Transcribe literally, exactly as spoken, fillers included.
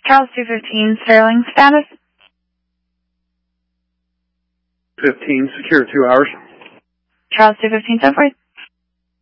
Charles two fifteen, Sterling, status? fifteen, secure two hours. Charles two fifteen, so forth.